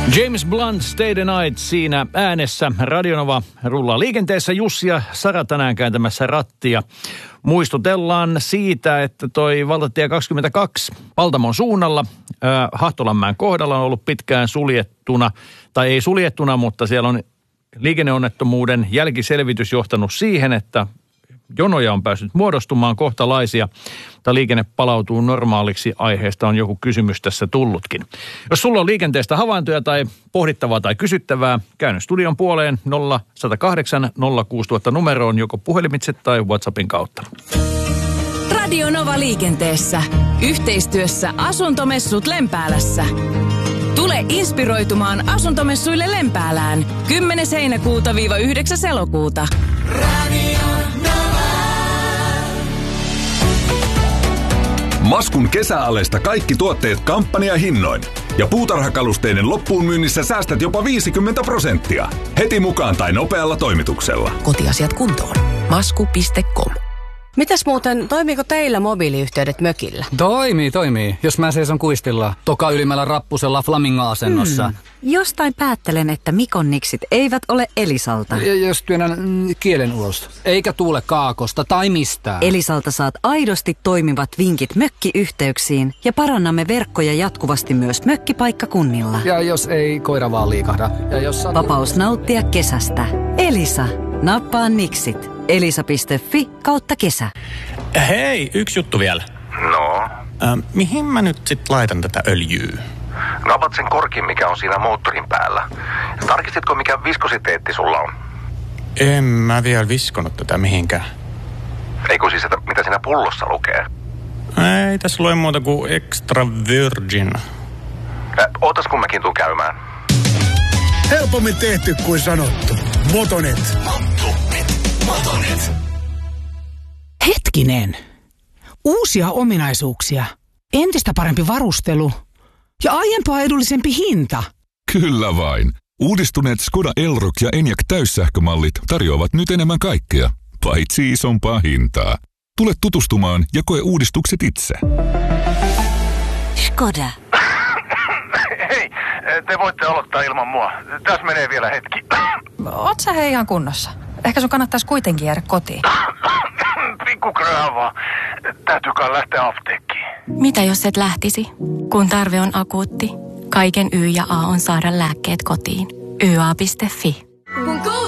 James Blunt, Stay the Night siinä äänessä. Radionova rullaa liikenteessä. Jussi ja Sara tänään kääntämässä rattia. Muistutellaan siitä, että toi valtatie 22 Paltamon suunnalla Hahtolanmäen kohdalla on ollut pitkään suljettuna. Tai ei suljettuna, mutta siellä on liikenneonnettomuuden jälkiselvitys johtanut siihen, että jonoja on päässyt muodostumaan kohtalaisia, mutta liikenne palautuu normaaliksi. Aiheesta on joku kysymys tässä tullutkin. Jos sulla on liikenteestä havaintoja tai pohdittavaa tai kysyttävää, käy studion puoleen 0108 06000 numeroon joko puhelimitse tai WhatsAppin kautta. Radio Nova liikenteessä. Yhteistyössä Asuntomessut Lempäälässä. Tule inspiroitumaan asuntomessuille Lempäälään 10. heinäkuuta-9. elokuuta. Radio Nova. Maskun kesäalesta kaikki tuotteet kampanjahinnoin. Ja puutarhakalusteiden loppuun myynnissä säästät jopa 50%. Heti mukaan tai nopealla toimituksella. Kotiasiat kuntoon. Masku.com. Mitäs muuten, toimiiko teillä mobiiliyhteydet mökillä? Toimii. Jos mä seison kuistilla toka ylimmällä rappusella flamingo-asennossa. Jostain päättelen, että Mikon niksit eivät ole Elisalta. Jos työnnän kielen ulos. Eikä tuule kaakosta tai mistään. Elisalta saat aidosti toimivat vinkit mökkiyhteyksiin ja parannamme verkkoja jatkuvasti myös mökkipaikkakunnilla. Ja jos ei koira vaan liikahda. Ja jos Vapaus nauttia kesästä. Elisa. Nappaa niksit. Elisa.fi/kesä. Hei, yksi juttu vielä. No? Mihin mä nyt sit laitan tätä öljyä? Napat sen korkin, mikä on siinä moottorin päällä. Tarkistitko, mikä viskositeetti sulla on? En mä vielä viskonut tätä mihinkään. Eikö siis, että mitä siinä pullossa lukee? Ei tässä lue muuta kuin extra virgin. Ootas kun mäkin tuun käymään. Helpommin tehty kuin sanottu. Motonet. Hetkinen. Uusia ominaisuuksia. Entistä parempi varustelu. Ja aiempaa edullisempi hinta. Kyllä vain. Uudistuneet Skoda Elroq ja Enyaq täyssähkömallit tarjoavat nyt enemmän kaikkea, paitsi isompaa hintaa. Tule tutustumaan ja koe uudistukset itse. Skoda. Hei, te voitte aloittaa ilman mua. Tässä menee vielä hetki. Oot sä ihan kunnossa? Ehkä sun kannattaisi kuitenkin jäädä kotiin. Pikku kräävaa. Täytyykään lähteä apteekkiin. Mitä jos et lähtisi? Kun tarve on akuutti, kaiken Y ja A on saada lääkkeet kotiin. YA.fi. Kun